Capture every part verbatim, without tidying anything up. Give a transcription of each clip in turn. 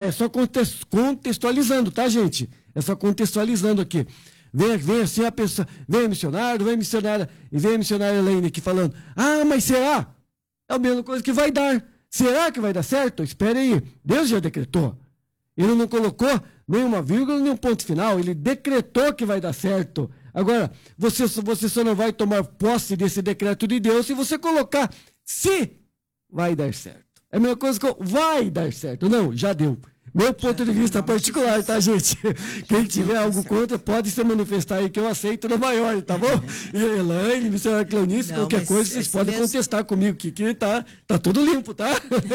é só contextualizando, tá, gente? É só contextualizando aqui. Vem, vem assim a pessoa, vem missionário, vem missionária, e vem a missionária Elaine aqui falando, ah, mas será? É a mesma coisa que vai dar. Será que vai dar certo? Espere aí, Deus já decretou. Ele não colocou nenhuma vírgula, nenhum ponto final, ele decretou que vai dar certo. Agora, você, você só não vai tomar posse desse decreto de Deus se você colocar se vai dar certo. É a mesma coisa que vai dar certo. Não, já deu. Meu ponto de vista particular, tá, gente? Quem tiver algo contra, pode se manifestar aí, que eu aceito no maior, tá bom? E Elaine, missionária Cleonice, qualquer coisa, vocês podem mesmo... contestar comigo, que, que tá, tá tudo limpo, tá?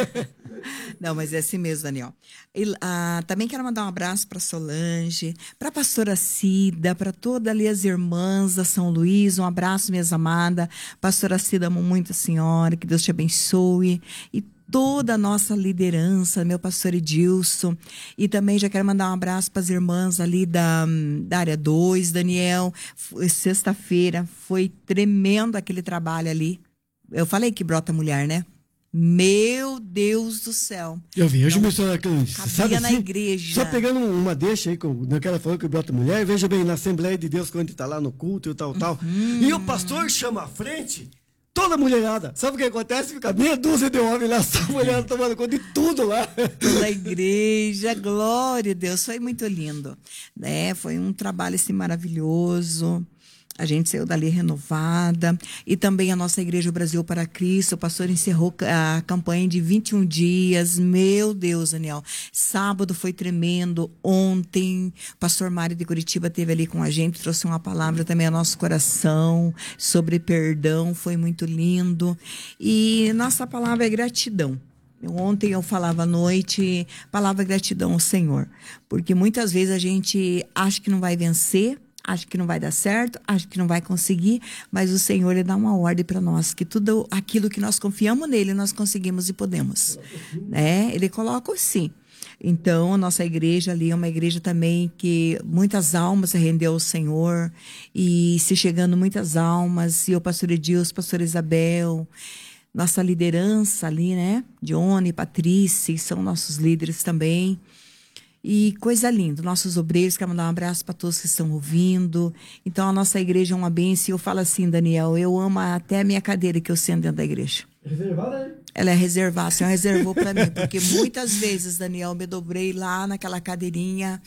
Não, mas é assim mesmo, Daniel. E, ah, também quero mandar um abraço para Solange, para a pastora Cida, para todas ali as irmãs da São Luís. Um abraço, minhas amadas. Pastora Cida, amo muito a senhora, que Deus te abençoe. E toda a nossa liderança, meu pastor Edilson. E também já quero mandar um abraço para as irmãs ali da, da área dois, Daniel. Sexta-feira foi tremendo aquele trabalho ali. Eu falei que brota mulher, né? Meu Deus do céu. Eu vejo, missionária Cleonice, sabe na assim, igreja. Só pegando uma deixa aí, naquela falou que brota mulher, veja bem, na Assembleia de Deus, quando está lá no culto e tal, uhum. tal. E o pastor chama à frente toda a mulherada. Sabe o que acontece? Fica meia dúzia de homens lá, só mulherada tomando conta de tudo lá. Toda a igreja, glória a Deus. Foi muito lindo, né? Foi um trabalho assim maravilhoso. A gente saiu dali renovada. E também a nossa Igreja Brasil para Cristo. O pastor encerrou a campanha de vinte e um dias. Meu Deus, Daniel. Sábado foi tremendo. Ontem, o pastor Mário de Curitiba esteve ali com a gente. Trouxe uma palavra também ao nosso coração sobre perdão. Foi muito lindo. E nossa palavra é gratidão. Ontem eu falava à noite, palavra gratidão ao Senhor. Porque muitas vezes a gente acha que não vai vencer, acho que não vai dar certo, acho que não vai conseguir, mas o Senhor, Ele dá uma ordem para nós, que tudo aquilo que nós confiamos nele, nós conseguimos e podemos. Né? Ele coloca assim. Então, a nossa igreja ali é uma igreja também que muitas almas se rendeu ao Senhor, e se chegando muitas almas, e o pastor Edilson, pastor Isabel, nossa liderança ali, né? Johnny, Patrícia, são nossos líderes também. E coisa linda, nossos obreiros, quero mandar um abraço para todos que estão ouvindo. Então, a nossa igreja é uma bênção. E eu falo assim, Daniel, eu amo até a minha cadeira que eu sento dentro da igreja. Reservada, né? Ela é reservada, o Senhor reservou para mim. Porque muitas vezes, Daniel, me dobrei lá naquela cadeirinha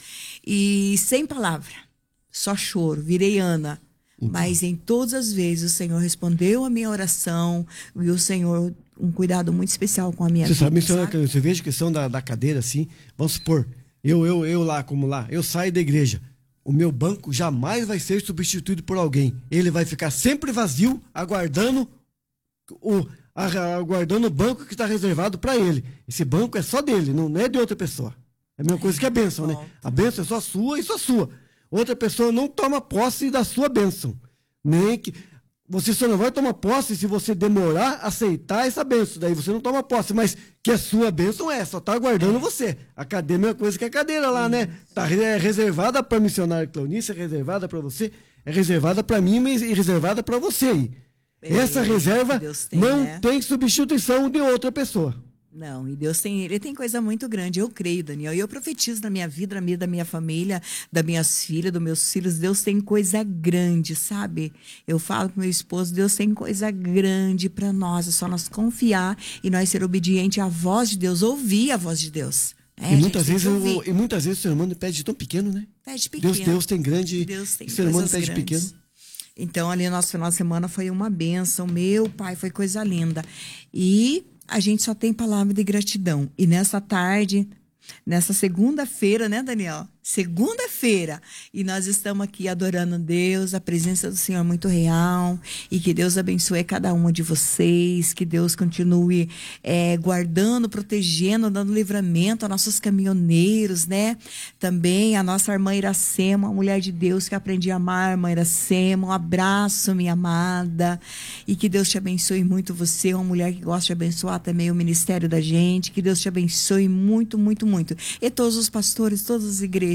e sem palavra, só choro, virei Ana. Uhum. Mas em todas as vezes o Senhor respondeu a minha oração e o Senhor, um cuidado muito especial com a minha você vida. Sabe, sabe? Senhora, você veja a questão da, da cadeira assim, vamos supor, Eu, eu, eu lá, como lá, eu saio da igreja. O meu banco jamais vai ser substituído por alguém. Ele vai ficar sempre vazio, aguardando o, aguardando o banco que está reservado para ele. Esse banco é só dele, não é de outra pessoa. É a mesma coisa que a bênção, né? A bênção é só sua e só sua. Outra pessoa não toma posse da sua bênção. Nem que... Você só não vai tomar posse se você demorar a aceitar essa bênção. Daí você não toma posse, mas que a sua bênção é, só está aguardando você. A cadeira é a mesma coisa que a cadeira lá, né? Tá é reservada para a missionária Cleonice, é reservada para você, é reservada para mim e reservada para você aí. Essa reserva tem, não né? tem substituição de outra pessoa. Não, e Deus tem, Ele tem coisa muito grande, eu creio, Daniel, e eu profetizo na minha vida, na vida da minha família, das minhas filhas, dos meus filhos, Deus tem coisa grande, sabe? Eu falo com meu esposo, Deus tem coisa grande para nós, é só nós confiar e nós ser obedientes à voz de Deus, ouvir a voz de Deus. É, e, muitas vezes, eu, e muitas vezes o ser humano pede tão pequeno, né? Pede pequeno. Deus, Deus tem grande, Deus tem o ser humano pede grandes. pequeno. Então, ali, nosso final de semana foi uma bênção, meu pai, foi coisa linda. E a gente só tem palavra de gratidão. E nessa tarde, nessa segunda-feira, né, Daniel? Segunda-feira. E nós estamos aqui adorando Deus, a presença do Senhor é muito real. E que Deus abençoe cada uma de vocês. Que Deus continue é, guardando, protegendo, dando livramento a nossos caminhoneiros, né? Também a nossa irmã Iracema, uma mulher de Deus que aprendi a amar, irmã Iracema. Um abraço, minha amada. E que Deus te abençoe muito você, uma mulher que gosta de abençoar também o ministério da gente. Que Deus te abençoe muito, muito, muito. E todos os pastores, todas as igrejas,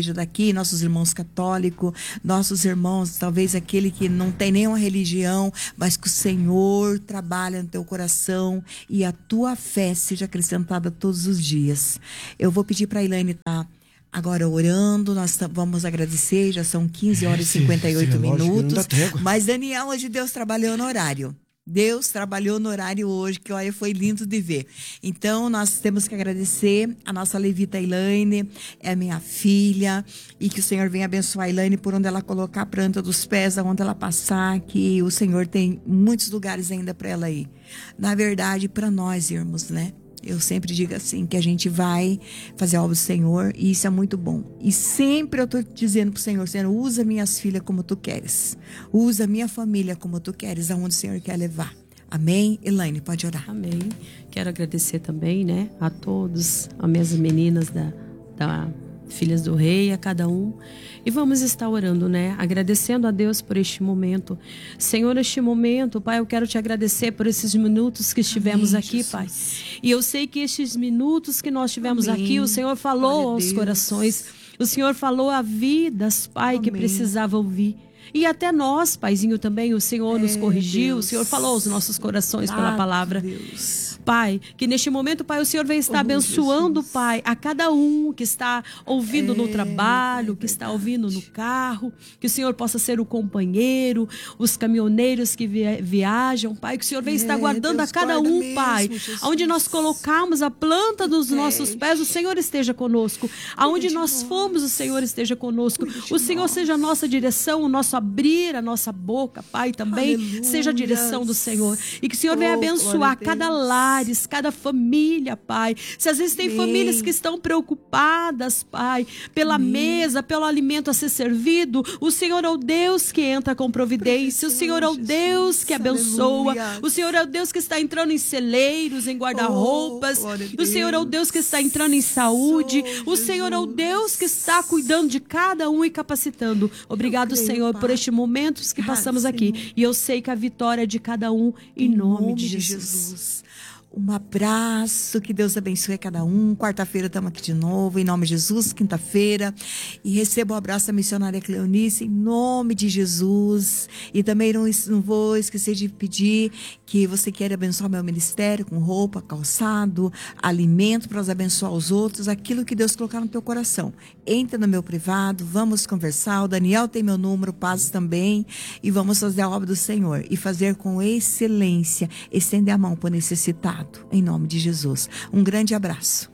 igreja daqui, nossos irmãos católicos, nossos irmãos, talvez aquele que não tem nenhuma religião, mas que o Senhor trabalha no teu coração e a tua fé seja acrescentada todos os dias. Eu vou pedir para a Elaine estar agora orando, nós vamos agradecer, já são quinze horas e cinquenta e oito minutos, mas Daniel, hoje Deus trabalhou no horário. Deus trabalhou no horário hoje, que olha, foi lindo de ver. Então, nós temos que agradecer a nossa levita Elaine, é minha filha, e que o Senhor venha abençoar a Elaine por onde ela colocar a planta dos pés, aonde ela passar, que o Senhor tem muitos lugares ainda para ela ir. Na verdade, para nós irmos, né? Eu sempre digo assim, que a gente vai fazer a obra do Senhor e isso é muito bom. E sempre eu estou dizendo para o Senhor, Senhor, usa minhas filhas como Tu queres. Usa minha família como Tu queres, aonde o Senhor quer levar. Amém? Elaine, pode orar. Amém. Quero agradecer também, né, a todos, as minhas meninas da, da Filhas do Rei, a cada um. E vamos estar orando, né? Agradecendo a Deus por este momento. Senhor, este momento, Pai, eu quero te agradecer por esses minutos que estivemos Amém, aqui, Jesus. Pai. E eu sei que estes minutos que nós tivemos Amém. Aqui, o Senhor falou aos corações. O Senhor falou a vidas, Pai, Amém. Que precisava ouvir. E até nós, Paizinho, também, o Senhor é, nos corrigiu, Deus. O Senhor falou aos nossos corações ah, pela palavra. Deus. Pai, que neste momento, Pai, o Senhor vem estar oh, abençoando, Jesus. Pai, a cada um que está ouvindo é, no trabalho, que está ouvindo no carro, que o Senhor possa ser o companheiro, os caminhoneiros que viajam, Pai, que o Senhor vem é, estar guardando Deus a cada um, mesmo, Pai, Jesus. Onde nós colocamos a planta dos é. Nossos pés, o Senhor esteja conosco, aonde nós nós. Fomos, o Senhor esteja conosco, o Senhor nós. Seja a nossa direção, o nosso abrir a nossa boca, Pai, também Aleluia. Seja a direção do Senhor, e que o Senhor oh, venha abençoar cada lar, cada família, Pai. Se às vezes tem Amém. Famílias que estão preocupadas, Pai, pela Amém. Mesa, pelo alimento a ser servido, o Senhor é o Deus que entra com providência, o Senhor é o Deus que abençoa, Aleluia. O Senhor é o Deus que está entrando em celeiros, em guarda-roupas, oh, o Senhor é o Deus que está entrando em saúde, oh, o Senhor é o Deus que está cuidando de cada um e capacitando. Obrigado, creio, Senhor, Pai. Por estes momentos que passamos ah, aqui. Senhor. E eu sei que a vitória é de cada um, em, em nome, nome de Jesus. De Jesus. Um abraço, que Deus abençoe a cada um. Quarta-feira estamos aqui de novo, em nome de Jesus, quinta-feira. E receba o abraço da missionária Cleonice, em nome de Jesus. E também não, não vou esquecer de pedir que você queira abençoar meu ministério com roupa, calçado, alimento para abençoar os outros, aquilo que Deus colocar no teu coração. Entra no meu privado, vamos conversar. O Daniel tem meu número, o Paz também. E vamos fazer a obra do Senhor e fazer com excelência, estender a mão para o necessitado. Em nome de Jesus. Um grande abraço.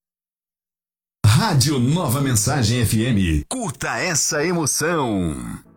Rádio Nova Mensagem F M. Curta essa emoção.